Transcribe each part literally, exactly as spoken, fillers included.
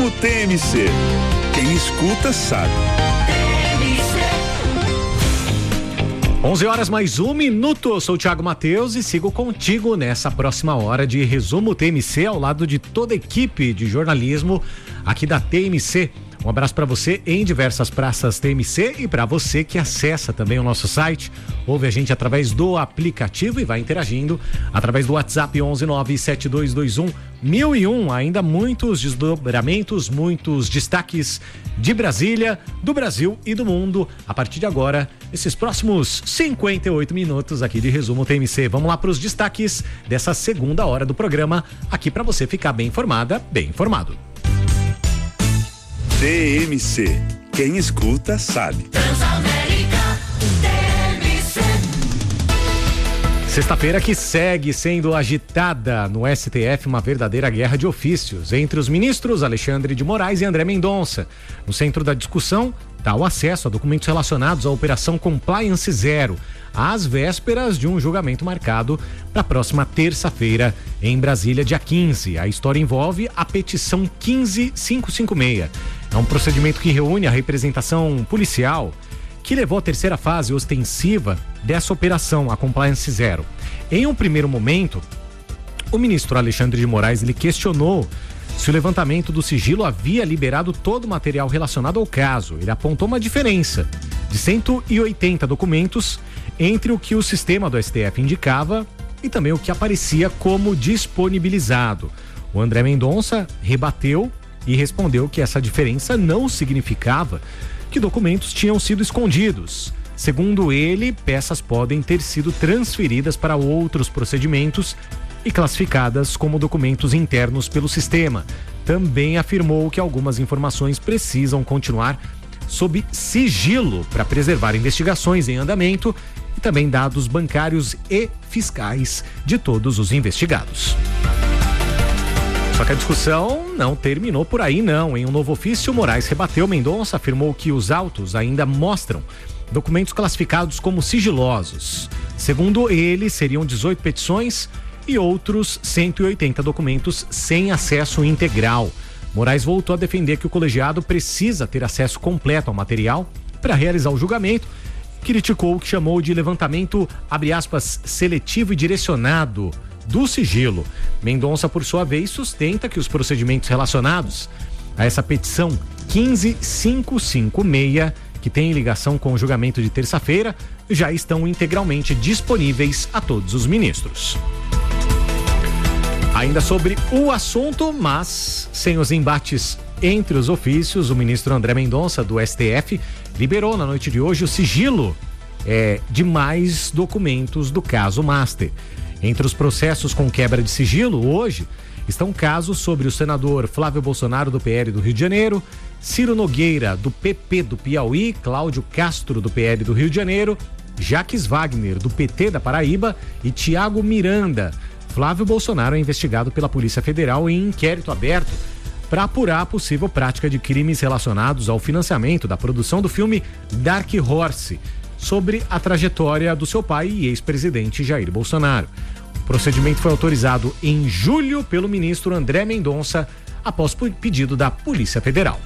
Resumo T M C. Quem escuta sabe. onze horas mais um minuto, eu sou o Thiago Mateus e sigo contigo nessa próxima hora de Resumo T M C ao lado de toda a equipe de jornalismo aqui da T M C. Um abraço para você em diversas praças T M C e para você que acessa também o nosso site, ouve a gente através do aplicativo e vai interagindo através do WhatsApp onze nove sete dois dois um mil e um. Ainda muitos desdobramentos, muitos destaques de Brasília, do Brasil e do mundo a partir de agora, esses próximos cinquenta e oito minutos aqui de Resumo T M C. Vamos lá para os destaques dessa segunda hora do programa, aqui para você ficar bem informada, bem informado. T M C. Quem escuta sabe. Transamérica T M C. Sexta-feira que segue sendo agitada no S T F, uma verdadeira guerra de ofícios entre os ministros Alexandre de Moraes e André Mendonça. No centro da discussão está o acesso a documentos relacionados à Operação Compliance Zero, às vésperas de um julgamento marcado para a próxima terça-feira em Brasília, dia quinze. A história envolve a petição quinze mil quinhentos e cinquenta e seis. É um procedimento que reúne a representação policial que levou à terceira fase ostensiva dessa operação, a Compliance Zero. Em um primeiro momento, o ministro Alexandre de Moraes ele questionou se o levantamento do sigilo havia liberado todo o material relacionado ao caso. Ele apontou uma diferença de cento e oitenta documentos entre o que o sistema do S T F indicava e também o que aparecia como disponibilizado. O André Mendonça rebateu e respondeu que essa diferença não significava que documentos tinham sido escondidos. Segundo ele, peças podem ter sido transferidas para outros procedimentos e classificadas como documentos internos pelo sistema. Também afirmou que algumas informações precisam continuar sob sigilo para preservar investigações em andamento e também dados bancários e fiscais de todos os investigados. Só que a discussão não terminou por aí não. Em um novo ofício, Moraes rebateu. Mendonça afirmou que os autos ainda mostram documentos classificados como sigilosos. Segundo ele, seriam dezoito petições e outros cento e oitenta documentos sem acesso integral. Moraes voltou a defender que o colegiado precisa ter acesso completo ao material para realizar o julgamento. Criticou o que chamou de levantamento, abre aspas, seletivo e direcionado do sigilo. Mendonça, por sua vez, sustenta que os procedimentos relacionados a essa petição quinze mil quinhentos e cinquenta e seis, que tem ligação com o julgamento de terça-feira, já estão integralmente disponíveis a todos os ministros. Ainda sobre o assunto, mas sem os embates entre os ofícios, o ministro André Mendonça, do S T F, liberou na noite de hoje o sigilo é, de mais documentos do caso Master. Entre os processos com quebra de sigilo, hoje, estão casos sobre o senador Flávio Bolsonaro, do P L do Rio de Janeiro, Ciro Nogueira, do P P do Piauí, Cláudio Castro, do P L do Rio de Janeiro, Jaques Wagner, do P T da Paraíba e Tiago Miranda. Flávio Bolsonaro é investigado pela Polícia Federal em inquérito aberto para apurar a possível prática de crimes relacionados ao financiamento da produção do filme Dark Horse, sobre a trajetória do seu pai e ex-presidente Jair Bolsonaro. O procedimento foi autorizado em julho pelo ministro André Mendonça, após pedido da Polícia Federal.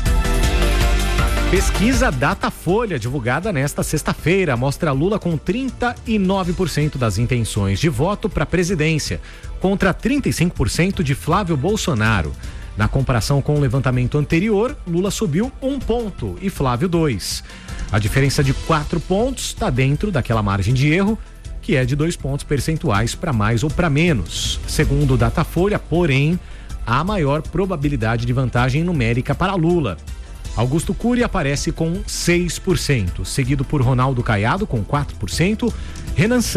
Pesquisa Datafolha, divulgada nesta sexta-feira, mostra Lula com trinta e nove por cento das intenções de voto para a presidência, contra trinta e cinco por cento de Flávio Bolsonaro. Na comparação com o levantamento anterior, Lula subiu um ponto e Flávio dois. A diferença de quatro pontos está dentro daquela margem de erro, que é de dois pontos percentuais para mais ou para menos. Segundo o Datafolha, porém, há maior probabilidade de vantagem numérica para Lula. Augusto Cury aparece com seis por cento, seguido por Ronaldo Caiado com quatro por cento, Renan